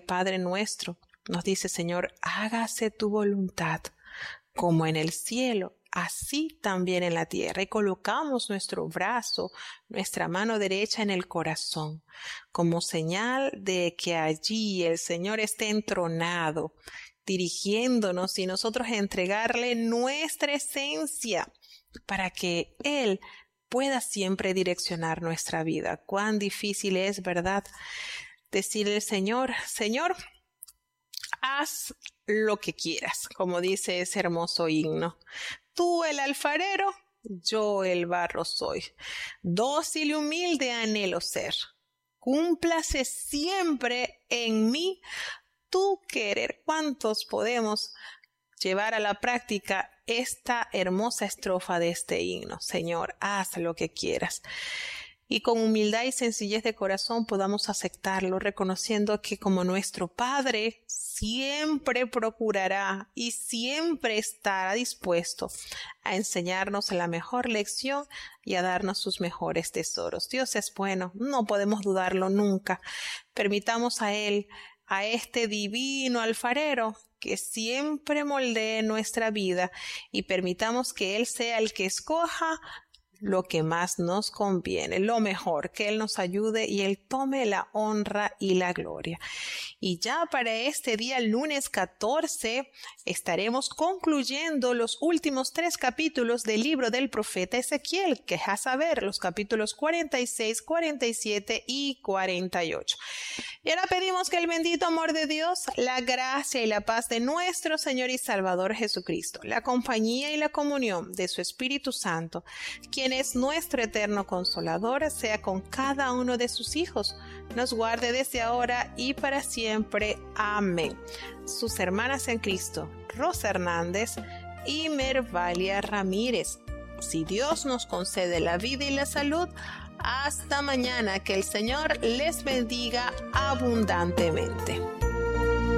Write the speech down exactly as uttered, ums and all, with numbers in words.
Padre nuestro, nos dice, Señor, hágase tu voluntad, como en el cielo, así también en la tierra. Y colocamos nuestro brazo, nuestra mano derecha en el corazón, como señal de que allí el Señor esté entronado, dirigiéndonos, y nosotros entregarle nuestra esencia para que Él pueda siempre direccionar nuestra vida. Cuán difícil es, ¿verdad?, decirle al Señor, Señor, haz lo que quieras, como dice ese hermoso himno. Tú el alfarero, yo el barro soy. Dócil y humilde anhelo ser. Cúmplase siempre en mí tu querer. ¿Cuántos podemos llevar a la práctica esta hermosa estrofa de este himno? Señor, haz lo que quieras. Y con humildad y sencillez de corazón podamos aceptarlo, reconociendo que como nuestro Padre siempre procurará y siempre estará dispuesto a enseñarnos la mejor lección y a darnos sus mejores tesoros. Dios es bueno, no podemos dudarlo nunca. Permitamos a Él, a este divino alfarero, que siempre moldee nuestra vida, y permitamos que Él sea el que escoja lo que más nos conviene, lo mejor, que Él nos ayude y Él tome la honra y la gloria. Y ya para este día, lunes catorce, estaremos concluyendo los últimos tres capítulos del libro del profeta Ezequiel, que es a saber, los capítulos cuarenta y seis, cuarenta y siete y cuarenta y ocho. Y ahora pedimos que el bendito amor de Dios, la gracia y la paz de nuestro Señor y Salvador Jesucristo, la compañía y la comunión de su Espíritu Santo, quien es nuestro eterno consolador, sea con cada uno de sus hijos, nos guarde desde ahora y para siempre. Amén. Sus hermanas en Cristo, Rosa Hernández y Mervalia Ramírez. Si Dios nos concede la vida y la salud, hasta mañana, que el Señor les bendiga abundantemente.